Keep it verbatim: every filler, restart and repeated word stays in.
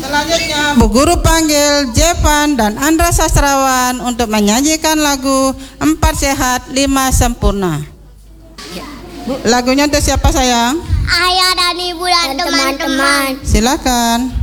Selanjutnya Bu Guru panggil Jevan dan Andra Sastrawan untuk menyanyikan lagu Empat Sehat Lima Sempurna. Lagunya untuk siapa sayang? Ayah dan ibu dan teman-teman. Silakan.